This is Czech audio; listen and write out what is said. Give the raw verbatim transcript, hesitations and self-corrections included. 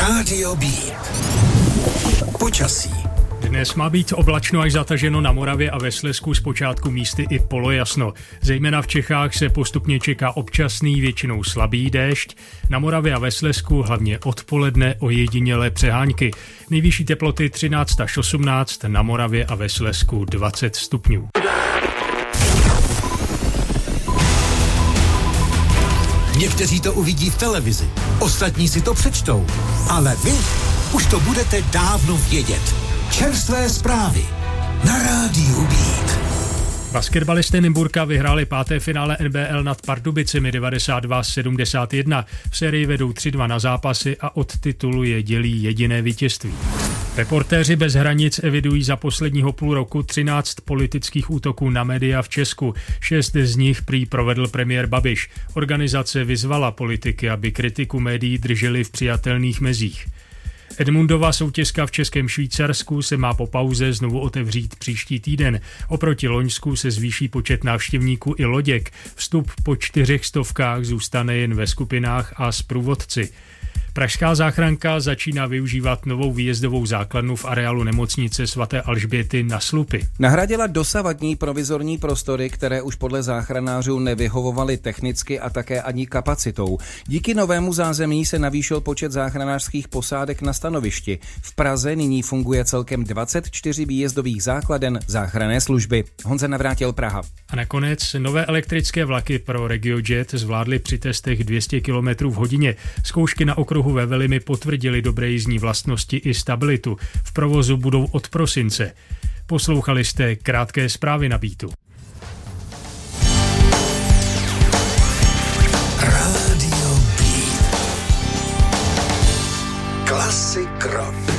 Rádio B. Počasí. Dnes má být oblačno až zataženo na Moravě a ve Slezsku, zpočátku místy i polojasno. Zejména v Čechách se postupně čeká občasný, většinou slabý déšť. Na Moravě a ve Slezsku hlavně odpoledne ojedinělé přehánky. Nejvyšší teploty třináct až osmnáct, na Moravě a ve Slezsku dvacet stupňů. Někteří to uvidí v televizi, ostatní si to přečtou, ale vy už to budete dávno vědět. Čerstvé zprávy na Rádiu Beat. Basketbalisté Nymburka vyhráli páté finále N B L nad Pardubicemi devadesát dva sedmdesát jedna. V sérii vedou tři dva na zápasy a od titulu je dělí jediné vítězství. Reportéři bez hranic evidují za posledního půl roku třináct politických útoků na média v Česku. Šest z nich prý provedl premiér Babiš. Organizace vyzvala politiky, aby kritiku médií drželi v přijatelných mezích. Edmundova soutěžka v Českém Švýcarsku se má po pauze znovu otevřít příští týden. Oproti loňsku se zvýší počet návštěvníků i loděk. Vstup po čtyřech stovkách zůstane jen ve skupinách a s průvodci. Pražská záchranka začíná využívat novou výjezdovou základnu v areálu nemocnice svaté Alžběty na Slupy. Nahradila dosavadní provizorní prostory, které už podle záchranářů nevyhovovaly technicky a také ani kapacitou. Díky novému zázemí se navýšil počet záchranářských posádek na stanovišti. V Praze nyní funguje celkem dvacet čtyři výjezdových základen záchranné služby. Honza Navrátil, Praha. A nakonec nové elektrické vlaky pro RegioJet zvládly při testech dvě stě kilometrů v hodině. Zkoušky na okruhu ve Velimi potvrdili dobré jízdní vlastnosti i stabilitu. V provozu budou od prosince. Poslouchali jste krátké zprávy na Beatu. Rádio Beat. Klasik rock.